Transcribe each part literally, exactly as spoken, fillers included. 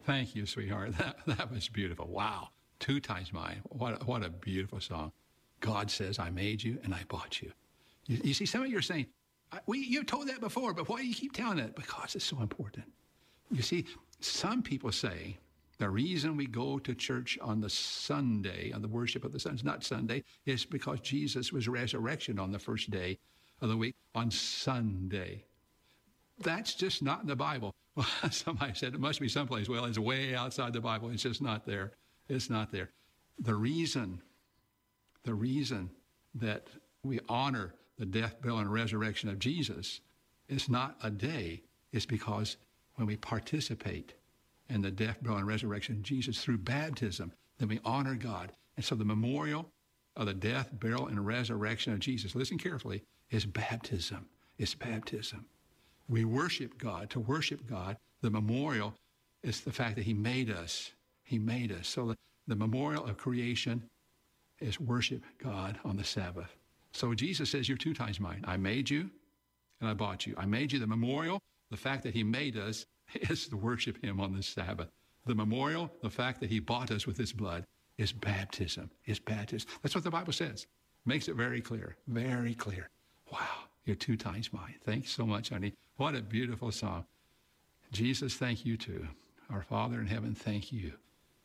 Thank you, sweetheart. That, that was beautiful. Wow. Two times mine. What a, what a beautiful song. God says, I made you and I bought you. You, you see, some of you are saying, we, you've told that before, but why do you keep telling it? Because it's so important. You see, some people say the reason we go to church on the Sunday, on the worship of the Sun, it's not Sunday, is because Jesus was resurrection on the first day of the week, on Sunday. That's just not in the Bible. Well, somebody said it must be someplace. Well, it's way outside the Bible. It's just not there. It's not there. The reason, the reason that we honor the death, burial, and resurrection of Jesus is not a day. It's because when we participate in the death, burial, and resurrection of Jesus through baptism, then we honor God. And so the memorial of the death, burial, and resurrection of Jesus, listen carefully, is baptism. It's baptism. We worship God. To worship God, the memorial is the fact that he made us. He made us. So the, the memorial of creation is worship God on the Sabbath. So Jesus says, you're two times mine. I made you and I bought you. I made you. The memorial, the fact that he made us, is to worship him on the Sabbath. The memorial, the fact that he bought us with his blood, is baptism. Is baptism. That's what the Bible says. Makes it very clear. Very clear. Wow. You're two times mine. Thanks so much, honey. What a beautiful song. Jesus, thank you too. Our Father in heaven, thank you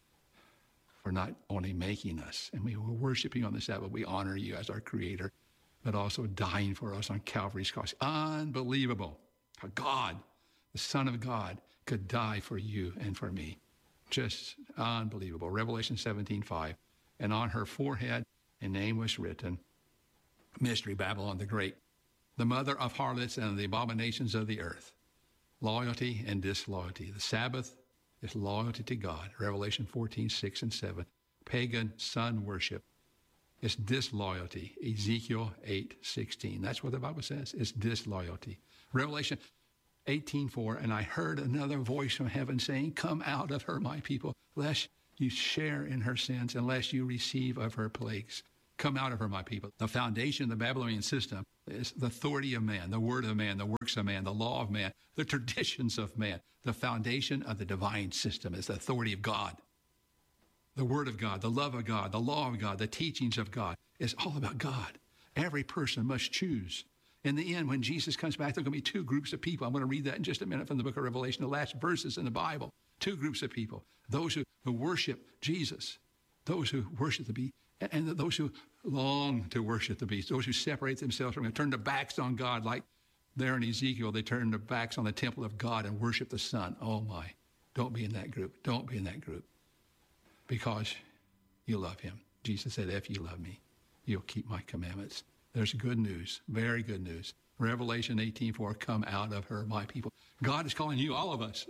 for not only making us, and we were worshiping on the Sabbath, we honor you as our creator, but also dying for us on Calvary's cross. Unbelievable. How God, the Son of God, could die for you and for me. Just unbelievable. Revelation seventeen five. And on her forehead a name was written, Mystery Babylon the Great, the mother of harlots and the abominations of the earth. Loyalty and disloyalty. The Sabbath is loyalty to God. Revelation fourteen six and seven. Pagan sun worship. It's disloyalty. Ezekiel eight sixteen. That's what the Bible says. It's disloyalty. Revelation eighteen four. And I heard another voice from heaven saying, come out of her, my people, lest you share in her sins, unless you receive of her plagues. Come out of her, my people. The foundation of the Babylonian system is the authority of man, the word of man, the works of man, the law of man, the traditions of man. The foundation of the divine system is the authority of God. The word of God, the love of God, the law of God, the teachings of God. It's all about God. Every person must choose. In the end, when Jesus comes back, there are going to be two groups of people. I'm going to read that in just a minute from the book of Revelation, the last verses in the Bible. Two groups of people. Those who, who worship Jesus, those who worship the beast, and those who long to worship the beast, those who separate themselves from him, turn their backs on God, like there in Ezekiel, they turn their backs on the temple of God and worship the Son. Oh my, don't be in that group. Don't be in that group. Because you love him. Jesus said, if you love me, you'll keep my commandments. There's good news, very good news. Revelation eighteen four, come out of her, my people. God is calling you, all of us,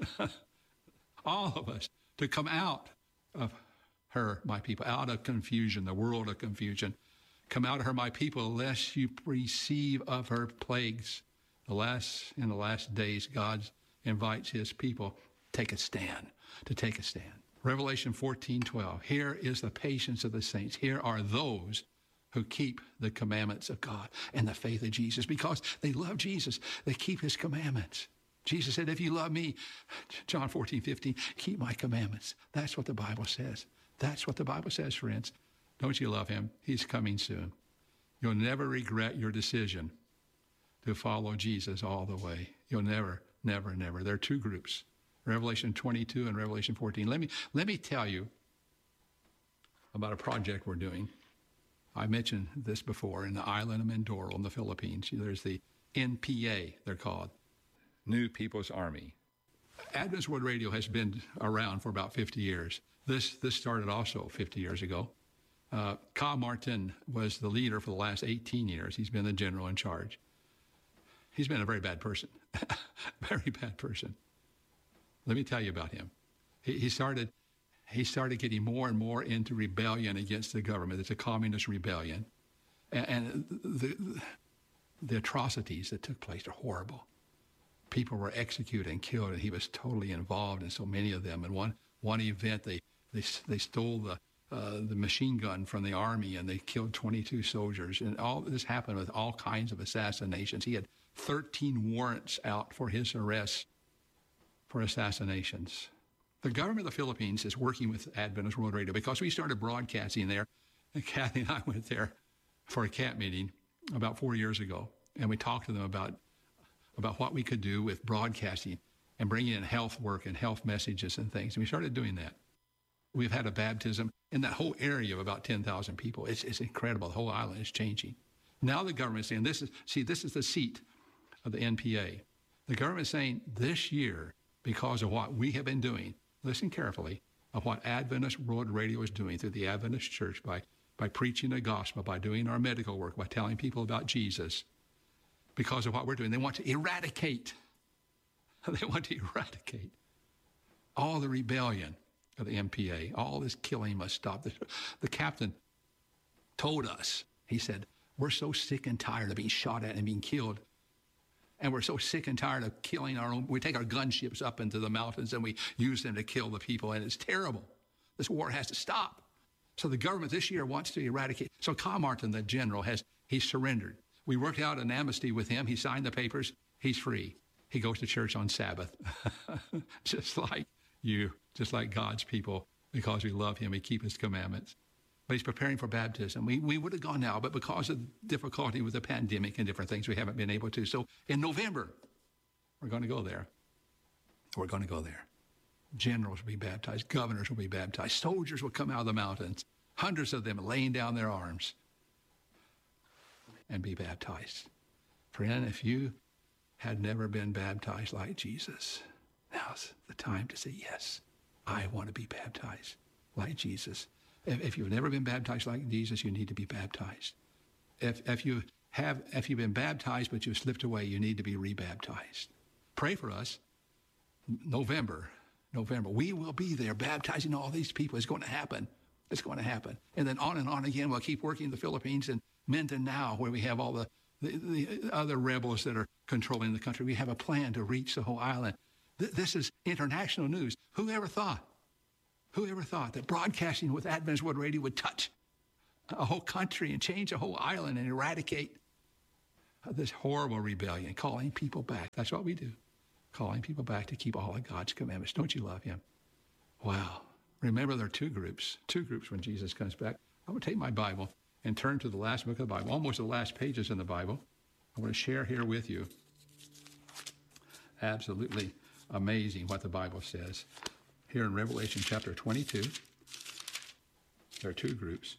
all of us, to come out of her, my people, out of confusion, the world of confusion. Come out of her, my people, lest you receive of her plagues. The last, in the last days, God invites his people to take a stand, to take a stand. Revelation fourteen twelve, here is the patience of the saints. Here are those who keep the commandments of God and the faith of Jesus, because they love Jesus. They keep his commandments. Jesus said, if you love me, John fourteen fifteen, keep my commandments. That's what the Bible says. That's what the Bible says, friends. Don't you love him? He's coming soon. You'll never regret your decision to follow Jesus all the way. You'll never, never, never. There are two groups, Revelation twenty-two and Revelation fourteen. Let me, let me tell you about a project we're doing. I mentioned this before in the island of Mindoro in the Philippines. There's the N P A, they're called, New People's Army. Adventist World Radio has been around for about fifty years. This this started also fifty years ago. Uh, Kyle Martin was the leader for the last eighteen years. He's been the general in charge. He's been a very bad person, very bad person. Let me tell you about him. He, he started he started getting more and more into rebellion against the government. It's a communist rebellion. And, and the, the atrocities that took place are horrible. People were executed and killed, and he was totally involved in so many of them. And one one event, they they they stole the uh, the machine gun from the army, and they killed twenty-two soldiers. And all this happened with all kinds of assassinations. He had thirteen warrants out for his arrest for assassinations. The government of the Philippines is working with Adventist World Radio because we started broadcasting there. And Kathy and I went there for a camp meeting about four years ago. And we talked to them about, about what we could do with broadcasting and bringing in health work and health messages and things. And we started doing that. We've had a baptism in that whole area of about ten thousand people. It's, it's incredible. The whole island is changing. Now the government is saying, this is, see, this is the seat of the N P A. The government is saying this year, because of what we have been doing, listen carefully, of what Adventist World Radio is doing through the Adventist Church by, by preaching the gospel, by doing our medical work, by telling people about Jesus, because of what we're doing, they want to eradicate, they want to eradicate all the rebellion of the N P A. All this killing must stop. The, the captain told us, he said, we're so sick and tired of being shot at and being killed. And we're so sick and tired of killing our own. We take our gunships up into the mountains and we use them to kill the people. And it's terrible. This war has to stop. So the government this year wants to eradicate. So Kyle Martin, the general, has, he surrendered. We worked out an amnesty with him. He signed the papers. He's free. He goes to church on Sabbath. Just like you, just like God's people, because we love him, we keep his commandments. But he's preparing for baptism. We, we would have gone now, but because of difficulty with the pandemic and different things, we haven't been able to. So in November, we're going to go there. We're going to go there. Generals will be baptized. Governors will be baptized. Soldiers will come out of the mountains. Hundreds of them laying down their arms and be baptized. Friend, if you had never been baptized like Jesus, now's the time to say, yes, I want to be baptized like Jesus. If, if you've never been baptized like Jesus, you need to be baptized. If, if, you have, if you've been baptized but you've slipped away, you need to be rebaptized. Pray for us. November, November, we will be there baptizing all these people. It's going to happen. It's going to happen. And then on and on again, we'll keep working in the Philippines and Mindanao, where we have all the, the, the other rebels that are controlling the country. We have a plan to reach the whole island. Th- this is international news. Who ever thought? Who ever thought that broadcasting with Adventist World Radio would touch a whole country and change a whole island and eradicate this horrible rebellion, calling people back? That's what we do, calling people back to keep all of God's commandments. Don't you love him? Wow. Remember, there are two groups, two groups when Jesus comes back. I'm going to take my Bible and turn to the last book of the Bible, almost the last pages in the Bible. I want to share here with you. Absolutely amazing what the Bible says. Here in Revelation chapter twenty-two, there are two groups.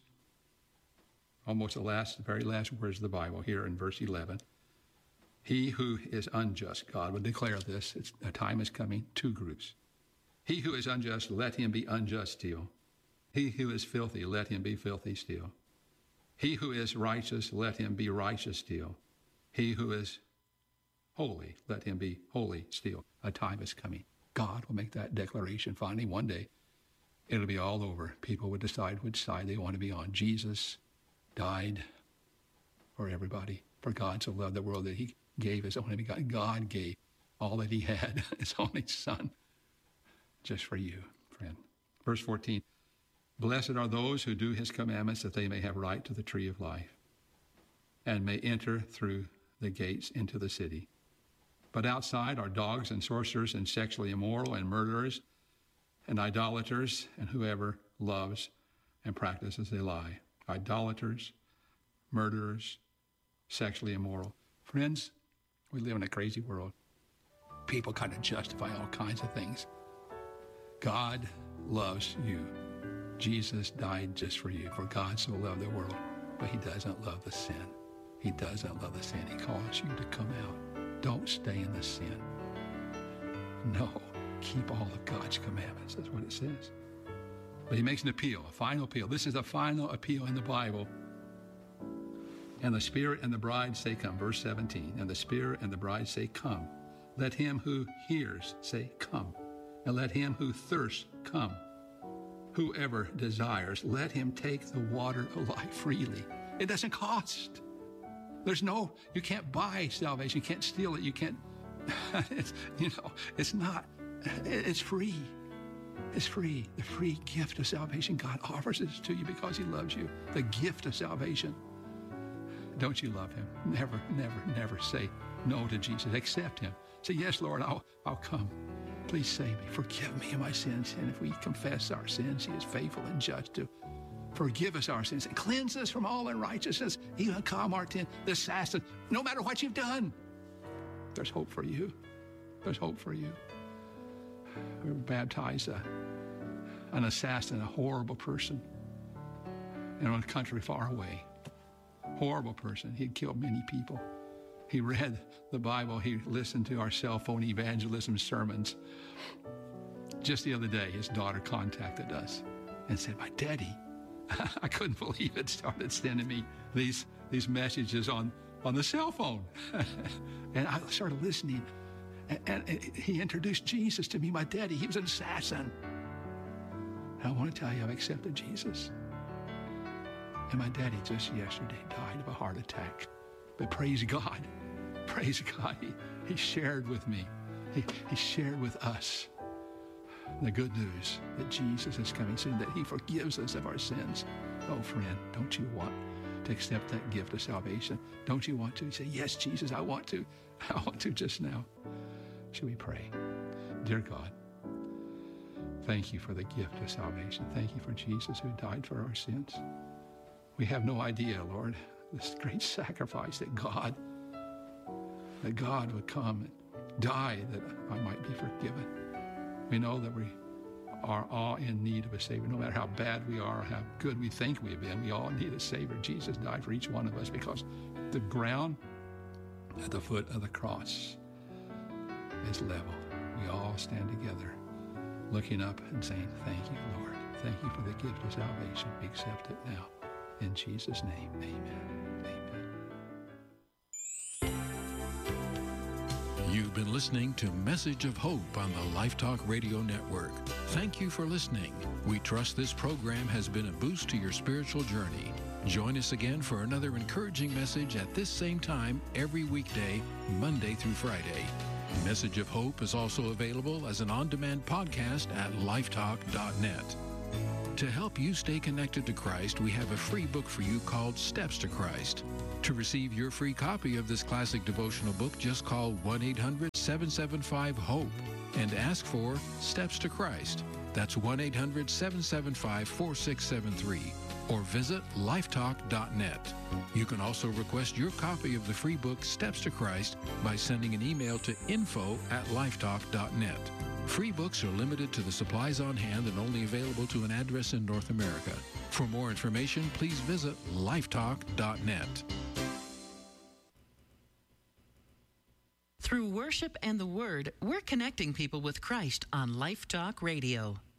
Almost the last, the very last words of the Bible here in verse eleven. He who is unjust, God would declare this, it's, a time is coming, two groups. He who is unjust, let him be unjust still. He who is filthy, let him be filthy still. He who is righteous, let him be righteous still. He who is holy, let him be holy still. A time is coming. God will make that declaration finally one day. It'll be all over. People would decide which side they want to be on. Jesus died for everybody. For God so loved the world that he gave his only begotten. God gave all that he had, his only son, just for you, friend. Verse fourteen, blessed are those who do his commandments, that they may have right to the tree of life and may enter through the gates into the city. But outside are dogs and sorcerers and sexually immoral and murderers and idolaters and whoever loves and practices a lie. Idolaters, murderers, sexually immoral. Friends, we live in a crazy world. People kind of justify all kinds of things. God loves you. Jesus died just for you. For God so loved the world, but he doesn't love the sin. He doesn't love the sin. He calls you to come out. Don't stay in the sin. No, keep all of God's commandments. That's what it says. But he makes an appeal, a final appeal. This is the final appeal in the Bible. And the Spirit and the bride say, come. Verse seventeen. And the Spirit and the bride say, come. Let him who hears say, come. And let him who thirsts come. Whoever desires, let him take the water of life freely. It doesn't cost. There's no, you can't buy salvation. You can't steal it. You can't, it's, you know, it's not, it's free. It's free. The free gift of salvation. God offers it to you because he loves you. The gift of salvation. Don't you love him? Never, never, never say no to Jesus. Accept him. Say, yes, Lord, I'll, I'll come. Please save me. Forgive me of my sins. And if we confess our sins, he is faithful and just to forgive us our sins and cleanse us from all unrighteousness. Even Kyle Martin, the assassin, no matter what you've done, there's hope for you. There's hope for you. We were baptized a, an assassin, a horrible person in a country far away. Horrible person. He had killed many people. He read the Bible. He listened to our cell phone evangelism sermons. Just the other day, his daughter contacted us and said, my daddy, I couldn't believe it, started sending me these, these messages on, on the cell phone. And I started listening. And, and, and he introduced Jesus to me, my daddy. He was an assassin. And I want to tell you, I've accepted Jesus. And my daddy just yesterday died of a heart attack. But praise God, praise God, he, he shared with me, he, he shared with us the good news that Jesus is coming soon, that he forgives us of our sins. Oh, friend, don't you want to accept that gift of salvation? Don't you want to say, yes, Jesus, I want to. I want to just now. Should we pray? Dear God, thank you for the gift of salvation. Thank you for Jesus who died for our sins. We have no idea, Lord, this great sacrifice that God, that God would come and die that I might be forgiven. We know that we are all in need of a Savior. No matter how bad we are, how good we think we've been, we all need a Savior. Jesus died for each one of us because the ground at the foot of the cross is level. We all stand together, looking up and saying, thank you, Lord. Thank you for the gift of salvation. We accept it now. In Jesus' name, amen. Amen. You've been listening to Message of Hope on the Life Talk Radio Network. Thank you for listening. We trust this program has been a boost to your spiritual journey. Join us again for another encouraging message at this same time every weekday, Monday through Friday. Message of Hope is also available as an on-demand podcast at lifetalk dot net. To help you stay connected to Christ, we have a free book for you called Steps to Christ. To receive your free copy of this classic devotional book, just call one eight hundred seven seven five HOPE and ask for Steps to Christ. That's one eight hundred seven seven five four six seven three. Or visit lifetalk dot net. You can also request your copy of the free book Steps to Christ by sending an email to info at lifetalk dot net. Free books are limited to the supplies on hand and only available to an address in North America. For more information, please visit lifetalk dot net. Through worship and the Word, we're connecting people with Christ on Life Talk Radio.